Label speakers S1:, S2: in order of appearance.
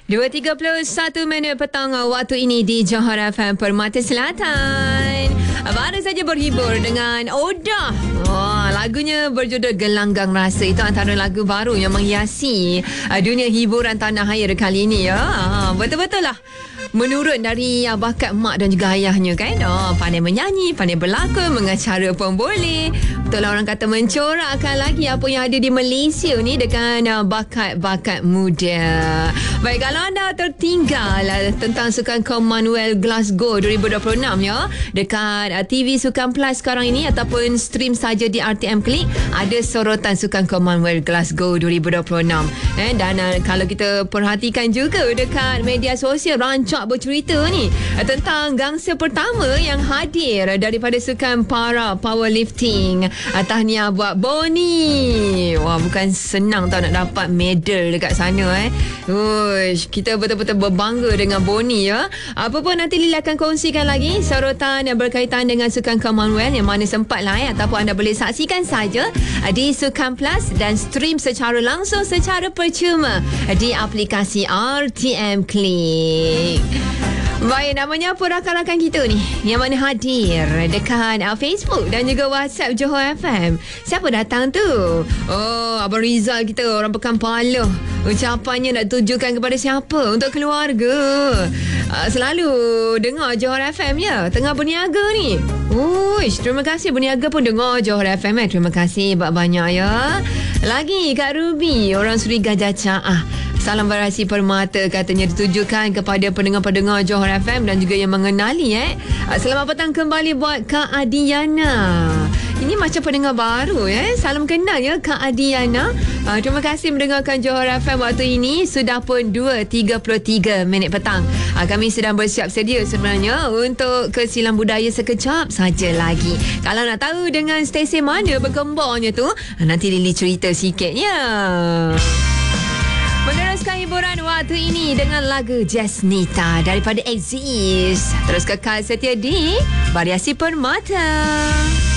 S1: 2.31 petang waktu ini di Johor FM Permata Selatan. Baru saja berhibur dengan Odah. Lagunya berjudul Gelanggang Rasa. Itu antara lagu baru yang menghiasi dunia hiburan tanah air kali ini ya. Betul-betul lah menurun dari bakat mak dan juga ayahnya kan. Pandai menyanyi, pandai berlakon, mengacara pun boleh. Betul lah orang kata mencorakkan lagi apa yang ada di Malaysia ni dengan bakat-bakat muda. Baik, kalau anda tertinggal tentang Sukan Commonwealth Glasgow 2026 ya, dekat TV Sukan Plus sekarang ini ataupun stream saja di RTM Klik, ada sorotan Sukan Commonwealth Glasgow 2026. Dan kalau kita perhatikan juga dekat media sosial, rancak bercerita ni tentang gangsa pertama yang hadir daripada Sukan Para Powerlifting. Tahniah buat Bonnie. Wah, bukan senang tau nak dapat medal dekat sana kita betul-betul berbangga dengan Bonnie ya. Apa pun nanti Lila akan kongsikan lagi sorotan yang berkaitan dengan Sukan Commonwealth yang mana sempat lah ataupun anda boleh saksikan saja di Sukan Plus dan stream secara langsung secara percuma di aplikasi RTM Klik. Baik, namanya apa rakan-rakan kita ni yang mana hadir dekat Facebook dan juga WhatsApp Johor FM. Siapa datang tu? Abang Rizal kita, orang Pekan Pala. Ucapannya nak tujukan kepada siapa? Untuk keluarga. Selalu dengar Johor FM ya, tengah berniaga ni. Terima kasih berniaga pun dengar Johor FM. Terima kasih banyak ya. Lagi Kak Ruby, orang Suri Gajah Caah. Salam Variasi Permata katanya ditujukan kepada pendengar-pendengar Johor FM dan juga yang mengenali Selamat petang kembali buat Kak Adiana. Ini macam pendengar baru Salam kenal ya Kak Adiana. Terima kasih mendengarkan Johor FM waktu ini. Sudah pun 2.33 petang. Kami sedang bersiap sedia sebenarnya untuk ke Silang Budaya sekejap saja lagi. Kalau nak tahu dengan stesen mana berkembangnya tu, nanti Lili cerita sikitnya. Meneruskan hiburan waktu ini dengan lagu Jasnita daripada Exist. Terus kekal setia di Variasi Permata.